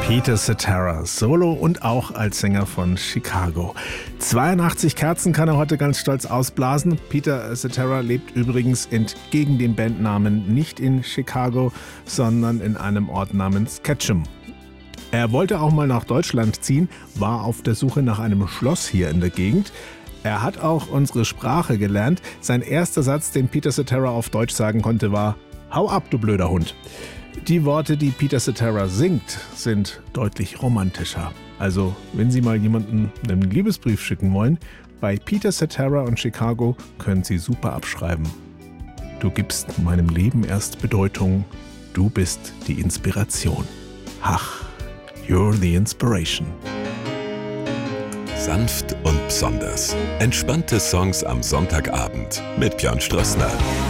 Peter Cetera, Solo und auch als Sänger von Chicago. 82 Kerzen kann er heute ganz stolz ausblasen. Peter Cetera lebt übrigens entgegen dem Bandnamen nicht in Chicago, sondern in einem Ort namens Ketchum. Er wollte auch mal nach Deutschland ziehen, war auf der Suche nach einem Schloss hier in der Gegend. Er hat auch unsere Sprache gelernt. Sein erster Satz, den Peter Cetera auf Deutsch sagen konnte, war: Hau ab, du blöder Hund. Die Worte, die Peter Cetera singt, sind deutlich romantischer. Also, wenn Sie mal jemanden einen Liebesbrief schicken wollen, bei Peter Cetera und Chicago können Sie super abschreiben. Du gibst meinem Leben erst Bedeutung, du bist die Inspiration. Ach, you're the inspiration. Sanft und besonders. Entspannte Songs am Sonntagabend mit Björn Strossner.